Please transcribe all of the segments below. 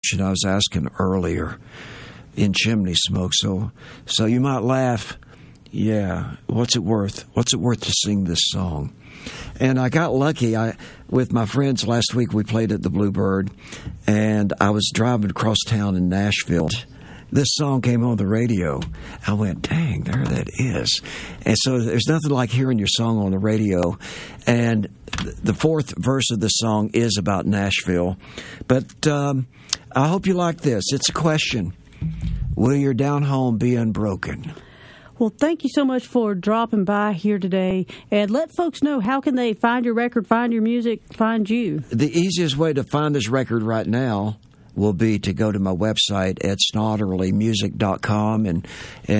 question I was asking earlier in Chimney Smoke. So you might laugh. Yeah, what's it worth? What's it worth to sing this song? And I got lucky. With my friends last week, we played at the Bluebird, and I was driving across town in Nashville. This song came on the radio. I went, dang, there that is. And so there's nothing like hearing your song on the radio. And the fourth verse of the song is about Nashville. But I hope you like this. It's a question. Will your down home be unbroken? Well, thank you so much for dropping by here today. And let folks know, how can they find your record, find your music, find you? The easiest way to find this record right now will be to go to my website at snodderlymusic.com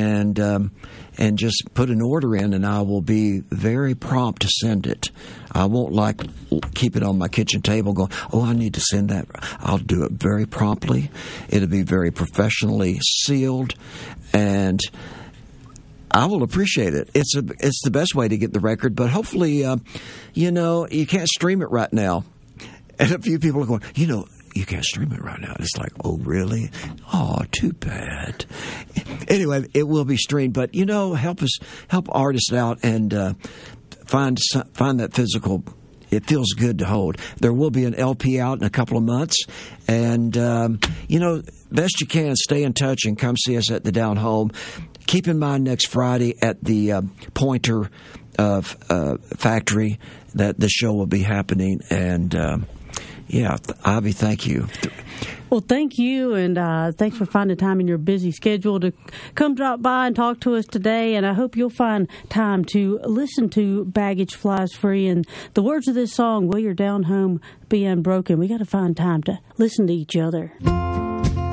and just put an order in, and I will be very prompt to send it. I won't keep it on my kitchen table going, oh, I need to send that. I'll do it very promptly. It'll be very professionally sealed, and I will appreciate it. It's the best way to get the record, but hopefully, you can't stream it right now. And a few people are going, you can't stream it right now. It's like, oh, really? Oh, too bad. Anyway, it will be streamed, but help artists out and find that physical. It feels good to hold. There will be an LP out in a couple of months, and best you can, stay in touch and come see us at the Down Home. Keep in mind next Friday at the Pointer Factory that the show will be happening, and Ivy, thank you. Well, thank you, and thanks for finding time in your busy schedule to come drop by and talk to us today. And I hope you'll find time to listen to Baggage Flies Free and the words of this song, Will Your Down Home Be Unbroken. We got to find time to listen to each other.